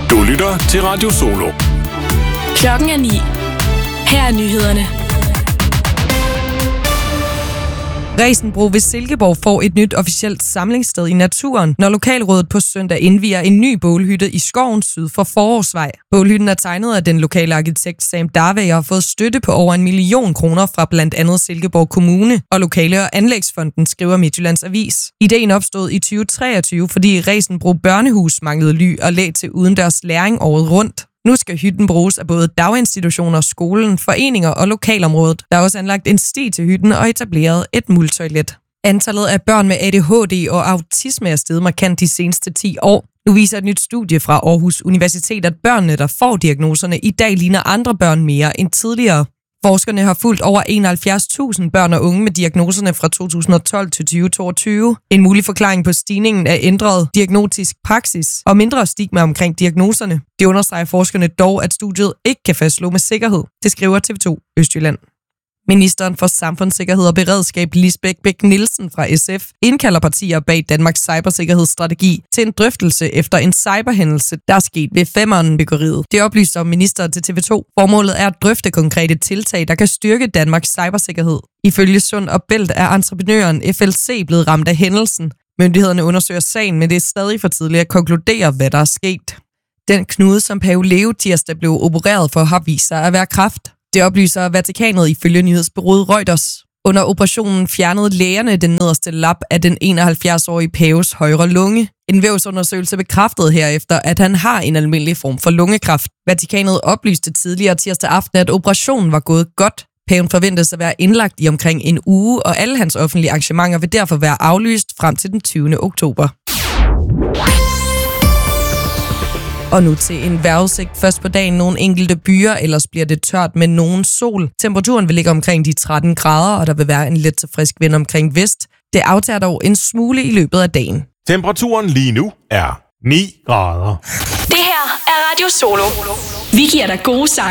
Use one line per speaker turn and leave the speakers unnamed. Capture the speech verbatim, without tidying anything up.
Du lytter til Radio Solo.
Klokken er ni. Her er nyhederne.
Resenbro ved Silkeborg får et nyt officielt samlingssted i naturen, når lokalrådet på søndag indvier en ny bålhytte i skoven syd for Forårsvej. Bålhytten er tegnet af den lokale arkitekt Sam Darvey og har fået støtte på over en million kroner fra blandt andet Silkeborg Kommune, og Lokale- og Anlægsfonden, skriver Midtjyllands Avis. Ideen opstod i tyve treogtyve, fordi Resenbro Børnehus manglede ly og læg til udendørs læring året rundt. Nu skal hytten bruges af både daginstitutioner, skolen, foreninger og lokalområdet. Der er også anlagt en sti til hytten og etableret et multoilet. Antallet af børn med A D H D og autisme er steget markant de seneste ti år. Nu viser et nyt studie fra Aarhus Universitet, at børnene, der får diagnoserne, i dag ligner andre børn mere end tidligere. Forskerne har fulgt over enoghalvfjerds tusind børn og unge med diagnoserne fra to tusind og tolv til tyve toogtyve. En mulig forklaring på stigningen er ændret diagnostisk praksis og mindre stigma omkring diagnoserne. Det understreger forskerne dog, at studiet ikke kan fastslå med sikkerhed. Det skriver T V to Østjylland. Ministeren for Samfundssikkerhed og Beredskab Lisbeth Bech-Nielsen fra S F indkalder partier bag Danmarks cybersikkerhedsstrategi til en drøftelse efter en cyberhændelse, der er sket ved Femern-byggeriet. Det oplyser ministeren til T V to. Formålet er at drøfte konkrete tiltag, der kan styrke Danmarks cybersikkerhed. Ifølge Sund og Bælt er entreprenøren F L C blevet ramt af hændelsen. Myndighederne undersøger sagen, men det er stadig for tidligt at konkludere, hvad der er sket. Den knude, som Pave Leo tirsdag blev opereret for, har vist sig at være kræft. Det oplyser Vatikanet ifølge nyhedsbureauet Reuters. Under operationen fjernede lægerne den nederste lap af den enoghalvfjerds-årige paves højre lunge. En vævsundersøgelse bekræftede herefter, at han har en almindelig form for lungekræft. Vatikanet oplyste tidligere tirsdag aften, at operationen var gået godt. Paven forventes at være indlagt i omkring en uge, og alle hans offentlige arrangementer vil derfor være aflyst frem til den tyvende oktober. Og nu til en vejrudsigt. Først på dagen nogle enkelte byer, ellers bliver det tørt med nogen sol. Temperaturen vil ligge omkring de tretten grader, og der vil være en let til frisk vind omkring vest. Det aftager dog en smule i løbet af dagen.
Temperaturen lige nu er ni grader.
Det her er Radio Solo. Vi giver dig gode sange.